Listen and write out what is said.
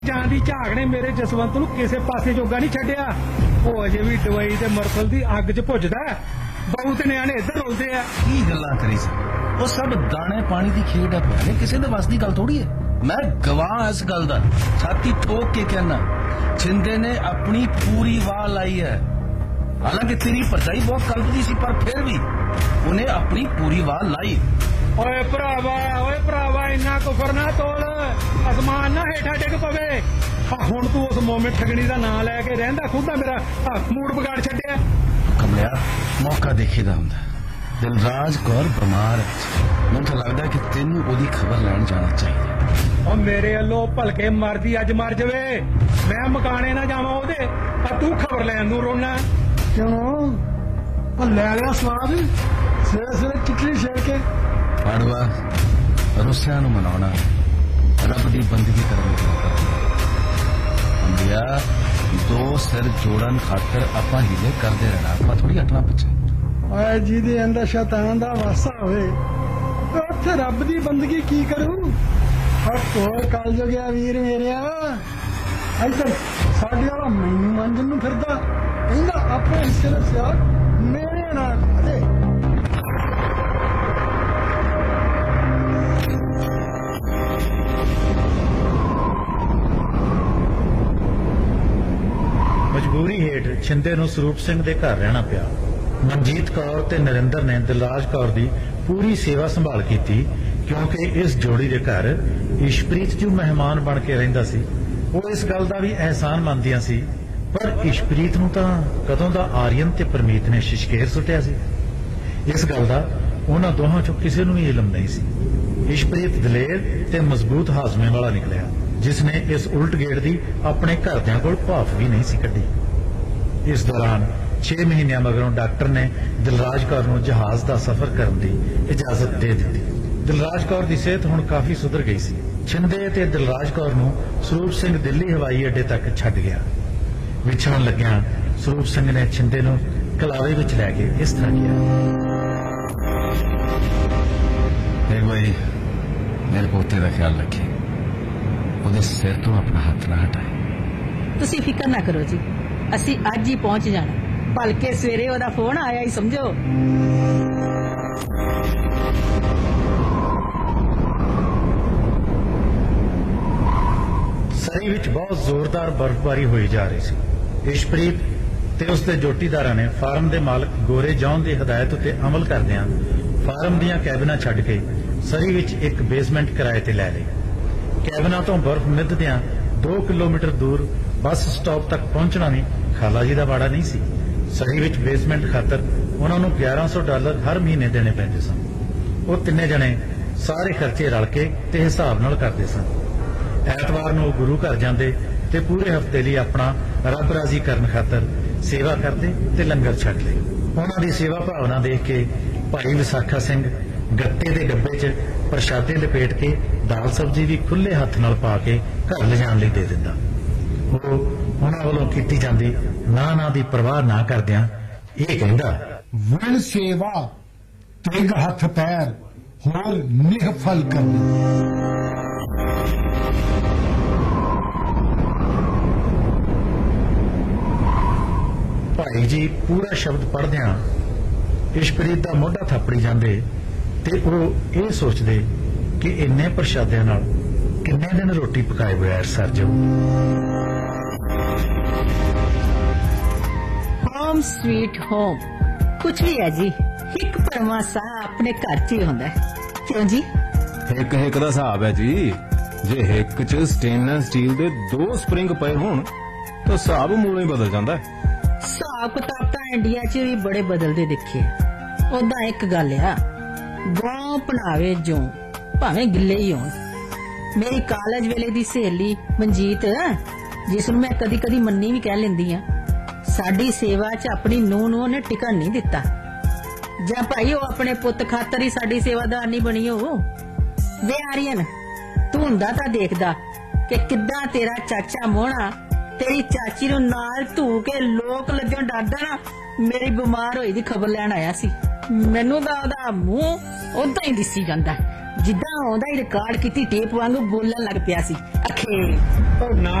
जान की झाग ने मेरे जसवंत नूं किसे पासे जोगा नहीं छड्डिया। वो अजे भी दवाई ते मरसल दी अग च भुजदा है। बहुत न्याणे इधर रोलदे आ। की गल्लां करी सी, वो सब दाने पानी दी खेड है। भाई किसी दे बस दी गल थोड़ी है। मैं गवाह इस गल दा, छाती ठोक के कहना, छिंदे ने अपनी पूरी वाह लाई है। हालांकि तेरी भरजाई बहुत कल्पदी सी, पर फिर भी उन्हें अपनी पूरी वाह लाई। ओए भरावा इन्ना कुफर ना तोल, आसमान ना हेठा डिग पवे। हुण तू उस मोमेंट ठगनी दा नां लैके रहिंदा खुदा मेरा मूड बिगाड़ छड्डिया। कमलिया मौका देखीदा हुंदा। दिलराज कौर बीमार है, मैं तो लगदा कि तेनू ओदी खबर लैण जाना चाहिए। और मेरे अल्लों भलके मरदी अज मर जावे, मैं मकाने ना जावां ओदे, तू खबर लैण नूं रोना क्यों? लै लिया स्वाद सवेरे सवेरे चिट्ठी छेड़ के। पाड़वा रुस्सिया नूं मनाउणा रब दी बंदगी करन अंबिया दो सिर जोड़न खातर आपां हीले करदे रहना, आपां थोड़ी हटना पिछे। ओए जिहदे अंदर शैतान दा वासा होवे उत्थे रब दी बंदगी की करूं? होर कल जो गया वीर मेरिया इधर साडे वाला मैनू मंजन नूं फिरदा कहंदा अपने हिस्से दा सियाग मेरे नाल खादे। मजबूरी हेठ छिंदे नूं सरੂप सिंह दे घर रहना पिया। मनजीत कौर ते नरिंदर ने दिलराज कौर दी पूरी सेवा संभाल कीती, क्योंकि इस जोड़ी दे घर इशप्रीत जो मेहमान बन के रहिंदा सी, वो इस गल दा भी एहसान मनदियां सी। पर इशप्रीत नूं तां कदों दा आर्यन ते परमीत ने शिशकेर सुटिया सी। इस गल दा उन्हां दोहां चों किसी नूं भी इलम नहीं सी। इशप्रीत दलेर ते मजबूत हाजमे वाला निकलिया, जिसने इस उल्ट गेड़ दी अपने घरदियां कोल भाफ भी नहीं सी कड्डी। इस दौरान 6 महीने मगरों डॉक्टर ने दिलराज कौर नूं जहाज दा सफर करन दी इजाजत दे दी। दिलराज कौर दी सेहत हुण काफी सुधर गई सी। छिंदे ते दिलराज कौर नूं सरੂਪ सिंह दिल्ली हवाई अड्डे तक छड्ड गया। विछड़न लग्या सरੂਪ सिंह ने छिंदे नूं कलावे विच लै के इस तरह किया, भाई मेरे पोते का ख्याल रखे, ਉਹਦੇ ਸਿਰ ਤੋਂ ਆਪਣਾ ਹੱਥ ਨਾ ਹਟਾਏ। ਤੁਸੀਂ ਫਿਕਰ ਨਾ ਕਰੋ ਜੀ, ਅਸੀਂ ਅੱਜ ਹੀ ਪਹੁੰਚ ਜਾਣਾ। ਭਲਕੇ ਸਵੇਰੇ ਉਹਦਾ ਫੋਨ ਆਇਆ ਹੀ ਸਮਝੋ। ਸਰੀ ਵਿੱਚ ਬਹੁਤ ਜ਼ੋਰਦਾਰ ਬਰਫ਼ਬਾਰੀ ਹੋਈ ਜਾ ਰਹੀ ਸੀ। ਇਸ਼ਪ੍ਰੀਤ ਤੇ ਉਸਦੇ ਜੋਟੀਦਾਰਾਂ ਨੇ ਫਾਰਮ ਦੇ ਮਾਲਕ ਗੋਰੇ ਜੌਨ ਦੀ ਹਦਾਇਤ ਉੱਤੇ ਅਮਲ ਕਰਦਿਆਂ ਫਾਰਮ ਦੀਆਂ ਕੈਬਿਨਾਂ ਛੱਡ ਕੇ ਸਰੀ ਵਿੱਚ ਇੱਕ ਬੇਸਮੈਂਟ ਕਿਰਾਏ ਤੇ ਲੈ ਲਈ। ਕੈਬਿਨਾਂ ਤੋਂ ਬਰਫ਼ ਮਿੱਧਦਿਆਂ 2 ਕਿਲੋਮੀਟਰ ਦੂਰ ਬੱਸ ਸਟਾਪ ਤੱਕ ਪਹੁੰਚਣਾ ਵੀ ਖਾਲਾ ਜੀ ਦਾ ਵਾੜਾ ਨਹੀਂ ਸੀ। ਸਰੀ ਵਿੱਚ ਬੇਸਮੈਂਟ ਖਾਤਰ ਉਹਨਾਂ ਨੂੰ $1100 ਹਰ ਮਹੀਨੇ ਦੇਣੇ ਪੈਂਦੇ ਸਨ। ਉਹ ਤਿੰਨੇ ਜਣੇ ਸਾਰੇ ਖਰਚੇ ਰਲ ਕੇ ਤੇ ਹਿਸਾਬ ਨਾਲ ਕਰਦੇ ਸਨ। ਐਤਵਾਰ ਨੂੰ ਗੁਰੂ ਘਰ ਜਾਂਦੇ ਤੇ ਪੂਰੇ ਹਫ਼ਤੇ ਲਈ ਆਪਣਾ ਰੱਬ ਰਾਜ਼ੀ ਕਰਨ ਖਾਤਰ ਸੇਵਾ ਕਰਦੇ ਤੇ ਲੰਗਰ ਛਕਦੇ। ਉਹਨਾਂ ਦੀ ਸੇਵਾ ਭਾਵਨਾ ਦੇਖ ਕੇ ਭਾਈ ਵਿਸਾਖਾ ਸਿੰਘ ਗੱਤੇ ਦੇ ਡੱਬੇ 'ਚ ਪ੍ਰਸ਼ਾਦੇ ਲਪੇਟ ਕੇ ਦਾਲ ਸਬਜ਼ੀ ਵੀ ਖੁੱਲੇ ਹੱਥ ਨਾਲ ਪਾ ਕੇ ਘਰ ਲਿਜਾਣ ਲਈ ਦੇ ਦਿੰਦਾ। ਉਹ ਉਹਨਾਂ ਵੱਲੋਂ ਕੀਤੀ ਜਾਂਦੀ ਨਾ ਦੀ ਪਰਵਾਹ ਨਾ ਕਰਦਿਆਂ ਇਹ ਕਹਿੰਦਾ, ਵਣ ਸੇਵਾ ਤੇਗ ਹੱਥ ਪੈਰ ਹੋਰ ਨਿਹਫਲ ਕਰਨੀ। ਭਾਈ ਜੀ ਪੂਰਾ ਸ਼ਬਦ ਪੜ੍ਹਦਿਆਂ ਇਸ਼ਪ੍ਰੀਤ ਦਾ ਮੋਢਾ ਥਾਪੜੀ ਜਾਂਦੇ ਤੇ ਉਹ ਇਹ ਸੋਚਦੇ ਕਿ ਇੰਨੇ ਪ੍ਰਸ਼ਾਦਿਆਂ ਨਾਲ ਕਿੰਨੇ ਦਿਨ ਰੋਟੀ ਪਕਾਏ ਬਗੈਰ ਸਰ ਜਾਊ। ਹੋਮ ਸਵੀਟ ਹੋਮ ਕੁਛ ਵੀ ਹੈ ਜੀ, ਇੱਕ ਪਰਮਾਸਾ ਆਪਣੇ ਘਰ 'ਚ ਹੀ ਹੁੰਦਾ ਹੈ। ਕਿਉਂ ਜੀ? ਇੱਕ ਹਿੱਕ ਦਾ ਹਿਸਾਬ ਹੈ ਜੀ। ਜੇ ਹਿੱਕ 'ਚ ਸਟੇਨਲੈਸ ਸਟੀਲ ਦੇ 2 ਸਪਰਿੰਗ ਪਏ ਹੋਣ ਤਾਂ ਹਿਸਾਬ ਮੂਲੋਂ ਹੀ ਬਦਲ ਜਾਂਦਾ ਹੈ। ਹਿਸਾਬ ਕਿਤਾਬ ਤਾਂ ਇੰਡੀਆ 'ਚ ਵੀ ਬੜੇ ਬਦਲਦੇ ਦੇਖੇ। ਉਦਾਂ ਇੱਕ ਗੱਲ ਆ, ਗਾਂ ਭਣਾਵੇ ਜੋ ਭਾਵੇਂ ਗਿੱਲੇ ਹੀ ਹੋਣ। ਮੇਰੀ ਕਾਲਜ ਵੇਲੇ ਦੀ ਸਹੇਲੀ ਮਨਜੀਤ, ਜਿਸ ਨੂੰ ਮੈਂ ਕਦੀ ਕਦੀ ਮੰਨੀ ਵੀ ਕਹਿ ਲੈਂਦੀ ਆ, ਸਾਡੀ ਸੇਵਾ 'ਚ ਆਪਣੀ ਨੂੰਹ ਨੂੰ ਉਹਨੇ ਟਿਕਣ ਨਹੀਂ ਦਿੱਤਾ। ਜਾਂ ਭਾਈ ਉਹ ਆਪਣੇ ਪੁੱਤ ਖਾਤਰ ਹੀ ਸਾਡੀ ਸੇਵਾਦਾਰ ਨਹੀਂ ਬਣੀ। ਉਹ ਵੇ ਆਰੀਅਨ, ਤੂੰ ਹੁੰਦਾ ਤਾਂ ਦੇਖਦਾ ਕਿ ਕਿੱਦਾਂ ਤੇਰਾ ਚਾਚਾ ਮੋਹਣਾ ਤੇਰੀ ਚਾਚੀ ਨੂੰ ਨਾਲ ਧੂ ਕੇ ਲੋਕ ਲੱਗਣ ਡਰਦਾ ਨਾ ਮੇਰੀ ਬਿਮਾਰ ਹੋਈ ਦੀ ਖਬਰ ਲੈਣ ਆਇਆ ਸੀ। ਮੈਨੂੰ ਤਾਂ ਉਹਦਾ ਮੂੰਹ ਉਦਾਂ ਹੀ ਦਿਸੀ ਜਾਂਦਾ। ਜਿੱਦਾਂ ਆਉਂਦਾ ਹੀ ਰਿਕਾਰਡ ਕੀਤੀ ਟੇਪ ਵਾਂਗੂ ਬੋਲਣ ਲੱਗ ਪਿਆ ਸੀ ਅਖੇ ਉਹ ਨਾ